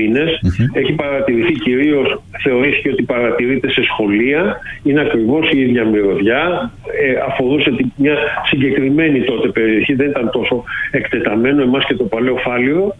μήνες. Έχει παρατηρηθεί κυρίως, θεωρήθηκε ότι παρατηρείται σε σχολεία. Είναι ακριβώς η ίδια μυρωδιά. Αφορούσε μια συγκεκριμένη τότε περιοχή, δεν ήταν τόσο εκτεταμένο, εμάς και το Παλαιό Φάληρο.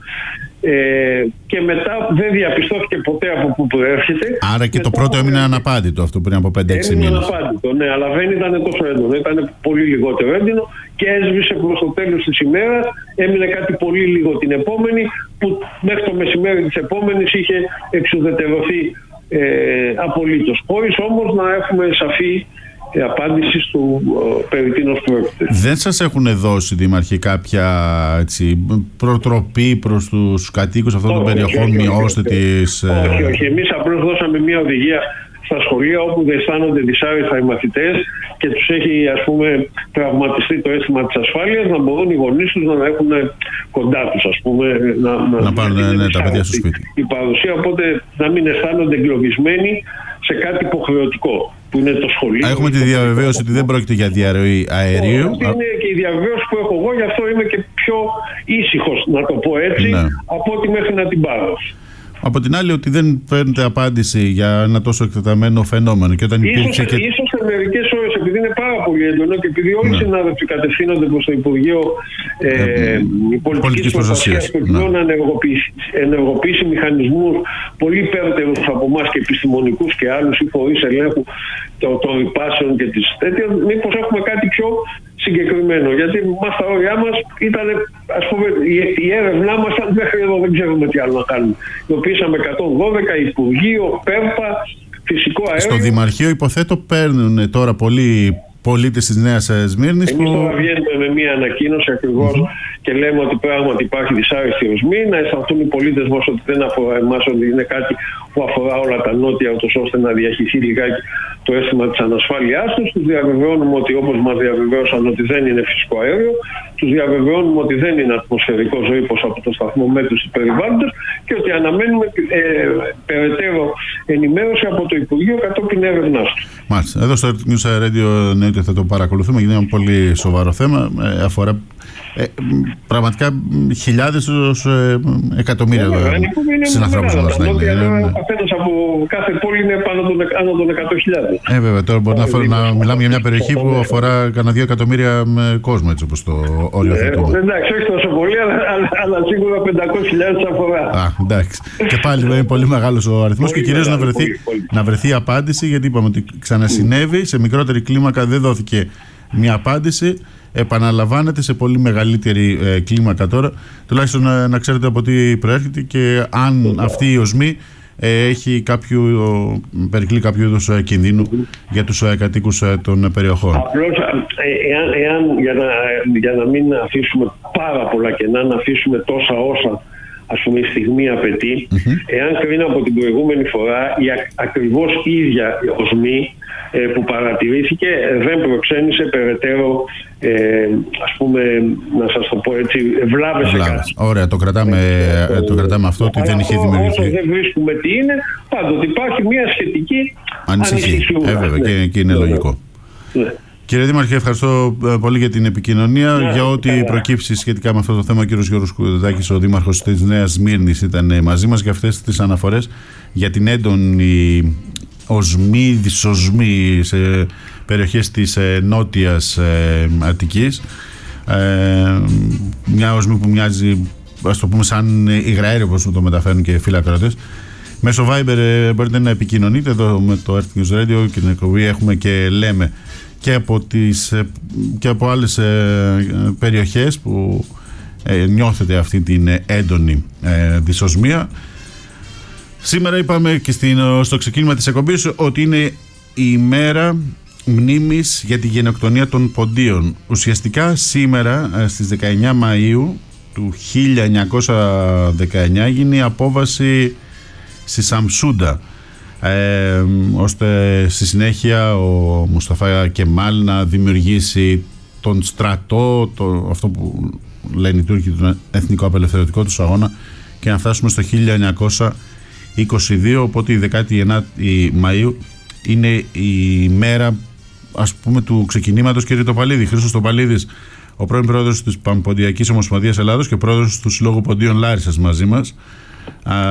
Και μετά δεν διαπιστώθηκε ποτέ από πού προέρχεται. Άρα και μετά, το πρώτο έμεινε αναπάντητο αυτό πριν από 5-6 μήνες. Έμεινε αναπάντητο, ναι, αλλά δεν ήταν τόσο έντονο. Ήταν πολύ λιγότερο έντονο και έσβησε προς το τέλος της ημέρας. Έμεινε κάτι πολύ λίγο την επόμενη, που μέχρι το μεσημέρι της επόμενης είχε εξουδετερωθεί απολύτως. Χωρίς όμως να έχουμε σαφή απάντηση στο περί τίνος πρόκειται. Δεν σας έχουν δώσει, Δήμαρχε, κάποια προτροπή προς τους κατοίκους αυτών των περιοχών, μειώστε τις... Όχι. Εμείς απλώς δώσαμε μια οδηγία στα σχολεία όπου δεν αισθάνονται δυσάρεστα οι μαθητές και τους έχει, ας πούμε, τραυματιστεί το αίσθημα της ασφάλειας, να μπορούν οι γονείς τους να έχουν κοντά τους, ας πούμε, να πάρουν τα παιδιά στο σπίτι. Η παρουσία, οπότε να μην αισθάνονται εγκλωβισμένοι σε κάτι υποχρεωτικό που είναι το σχολείο. Έχουμε τη διαβεβαίωση ότι δεν πρόκειται για διαρροή αερίου. Αυτή είναι και η διαβεβαίωση που έχω εγώ, γι' αυτό είμαι και πιο ήσυχος, να το πω έτσι, από ό,τι μέχρι να την πάρω. Από την άλλη, ότι δεν παίρνετε απάντηση για ένα τόσο εκτεταμένο φαινόμενο. Και όταν ίσως σε μερικές ώρες, επειδή είναι πάρα πολύ έντονο και επειδή όλοι οι συνάδελφοι κατευθύνονται προς το Υπουργείο Πολιτικής Προστασίας προκειμένου να ενεργοποιήσει μηχανισμούς πολύ υπέρτερους από εμάς και επιστημονικούς και άλλους ή φορείς ελέγχου των ρυπάσεων και της τέτοιας, μήπως έχουμε κάτι πιο συγκεκριμένο. Γιατί μας τα όρια μας ήταν, ας πούμε, η έρευνά μας ήταν μέχρι εδώ, δεν ξέρουμε τι άλλο να κάνουμε. Ειδοποιήσαμε 112, Υπουργείο, ΠΕΡΠΑ, φυσικό αέριο. Στο Δημαρχείο, υποθέτω, παίρνουν τώρα πολλοί πολίτες της Νέας Σμύρνης. Εμείς τώρα βγαίνουμε με μια ανακοίνωση ακριβώς και λέμε ότι πράγματι υπάρχει δυσάρεστη οσμή, να αισθανθούν οι πολίτες μας ότι δεν αφορά εμάς, ότι είναι κάτι που αφορά όλα τα νότια, ώστε να διαχυθεί λιγάκι το αίσθημα της ανασφάλειάς τους. Τους διαβεβαιώνουμε ότι, όπως μας διαβεβαίωσαν, ότι δεν είναι φυσικό αέριο. Τους διαβεβαιώνουμε ότι δεν είναι ατμοσφαιρικός ρήπος από το σταθμό μέτρησης περιβάλλοντος και ότι αναμένουμε περαιτέρω ενημέρωση από το Υπουργείο κατόπιν έρευνάς του. Μάλιστα. Εδώ στο News Radio Νέο θα το παρακολουθούμε, γιατί είναι ένα πολύ σοβαρό θέμα. Αφορά πραγματικά χιλιάδες ως εκατομμύρια συνανθρώπους μας. Αφέτος από κάθε πόλη είναι πάνω των 100.000. Βέβαια, τώρα μπορεί να μιλάμε για μια περιοχή που αφορά κανένα 2 εκατομμύρια κόσμο, έτσι όπως το όριο θετούμε. Εντάξει, όχι τόσο πολύ, αλλά σίγουρα 500.000 αφορά. Εντάξει. Και πάλι είναι πολύ μεγάλος ο αριθμός και κυρίως να βρεθεί απάντηση, γιατί είπαμε ότι ξανασυνέβη, σε μικρότερη κλίμακα δεν δόθηκε μια απάντηση. Επαναλαμβάνεται σε πολύ μεγαλύτερη κλίμακα τώρα. Τουλάχιστον να ξέρετε από τι προέρχεται και αν αυτή η οσμή περικλεί κάποιο είδους κινδύνου για τους κατοίκους των περιοχών. Απλώς, για να μην αφήσουμε πάρα πολλά κενά, να αφήσουμε τόσα όσα, ας πούμε, η στιγμή απαιτεί, εάν κρίνω από την προηγούμενη φορά η ακριβώς ίδια οσμή που παρατηρήθηκε δεν προξένησε περαιτέρω, ας πούμε, να σας το πω έτσι, βλάβες σε κάτι. Ωραία, το κρατάμε αυτό, ότι δεν είχε δημιουργηθεί. Όσο δεν βρίσκουμε τι είναι, πάντοτε υπάρχει μια σχετική ανησυχία. Βέβαια, και είναι λογικό. Ναι. Κύριε Δήμαρχε, ευχαριστώ πολύ για την επικοινωνία. Για ό,τι προκύψει σχετικά με αυτό το θέμα, ο κύριος Γιώργος Κουδετάκης, ο Δήμαρχος της Νέας Σμύρνης, ήταν μαζί μας για αυτές τις αναφορές για την έντονη οσμή, δυσοσμή σε περιοχές της νότιας Αττικής. Μια οσμή που μοιάζει, ας το πούμε, σαν υγραέριο, όπως το μεταφέρουν και φίλοι ακροατές. Μέσω Viber μπορείτε να επικοινωνείτε. Εδώ με το Earth News Radio και την εκπομπή έχουμε και λέμε και από άλλες περιοχές που νιώθετε αυτή την έντονη δυσοσμία. Σήμερα είπαμε και στο ξεκίνημα της εκπομπής ότι είναι η ημέρα μνήμης για τη γενοκτονία των Ποντίων. Ουσιαστικά σήμερα στις 19 Μαΐου του 1919 έγινε η απόβαση στη Σαμσούντα, ώστε στη συνέχεια ο Μουσταφά Κεμάλ να δημιουργήσει τον στρατό, αυτό που λένε οι Τούρκοι, τον εθνικό απελευθερωτικό του αγώνα, και να φτάσουμε στο 1922. Οπότε η 19η Μαΐου είναι η μέρα, ας πούμε, του ξεκινήματος. Κύριε Τοπαλίδη, Χρήστος Τοπαλίδης, ο πρώην πρόεδρος της Παμποντιακής Ομοσπονδίας Ελλάδος και πρόεδρος του Συλλόγου Ποντίων Λάρισσας, μαζί μας.